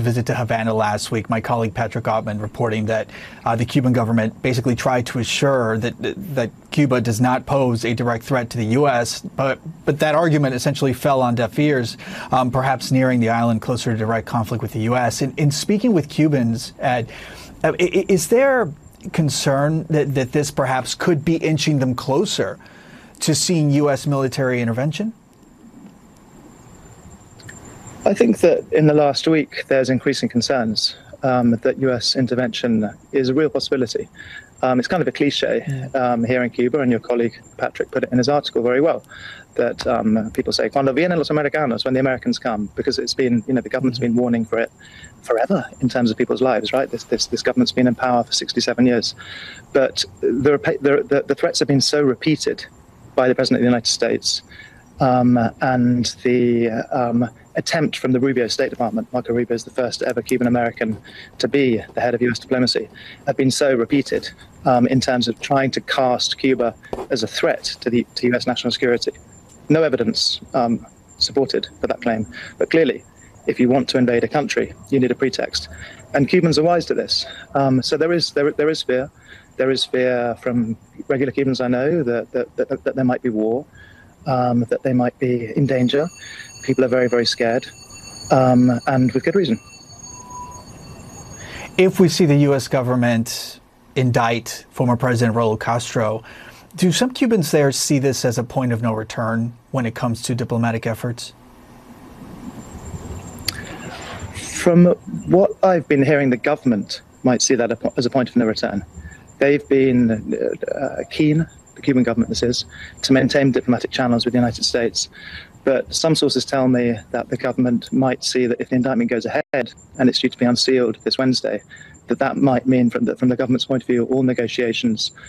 visit to Havana last week. My colleague Patrick Ottman reporting that the Cuban government basically tried to assure that Cuba does not pose a direct threat to the U.S., but that argument essentially fell on deaf ears, perhaps nearing the island closer to direct conflict with the U.S. In speaking with Cubans, Ed, is there concern that this perhaps could be inching them closer to seeing U.S. military intervention? I think that in the last week, there's increasing concerns that U.S. intervention is a real possibility. It's kind of a cliche here in Cuba, and your colleague Patrick put it in his article very well, that people say, "Cuando vienen los americanos," when the Americans come, because it's been, the government's been warning for it forever in terms of people's lives, right? This government's been in power for 67 years. But the threats have been so repeated by the President of the United States, and the attempt from the Rubio State Department, Marco Rubio is the first ever Cuban American to be the head of U.S. diplomacy, have been so repeated in terms of trying to cast Cuba as a threat to U.S. national security. No evidence supported for that claim, but clearly, if you want to invade a country, you need a pretext, and Cubans are wise to this. So there is fear. There is fear from regular Cubans I know that there might be war, that they might be in danger. People are very, very scared, and with good reason. If we see the U.S. government indict former President Raul Castro, do some Cubans there see this as a point of no return when it comes to diplomatic efforts? From what I've been hearing, the government might see that as a point of no return. They've been keen, the Cuban government this is, to maintain diplomatic channels with the United States. But some sources tell me that the government might see that if the indictment goes ahead and it's due to be unsealed this Wednesday, that might mean from the government's point of view, all negotiations